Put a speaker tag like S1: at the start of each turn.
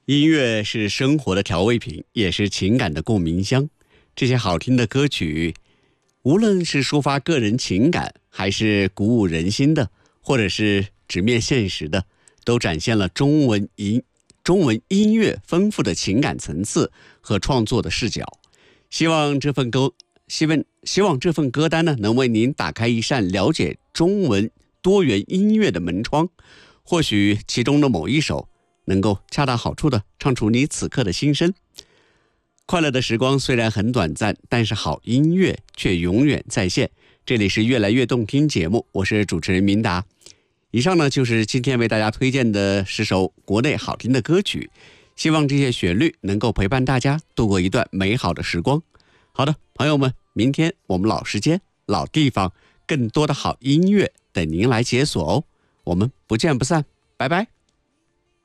S1: 音乐是生活的调味品，也是情感的共鸣箱。这些好听的歌曲，无论是抒发个人情感，还是鼓舞人心的，或者是直面现实的，都展现了中文音乐丰富的情感层次和创作的视角。希望这份歌单呢，能为您打开一扇了解中文多元音乐的门窗。或许其中的某一首能够恰到好处的唱出你此刻的心声。快乐的时光虽然很短暂，但是好音乐却永远在线。这里是越来越动听节目，我是主持人明达。以上呢就是今天为大家推荐的10首国内好听的歌曲，希望这些旋律能够陪伴大家度过一段美好的时光。好的，朋友们，明天我们老时间老地方更多的好音乐等您来解锁哦。我们不见不散，拜拜。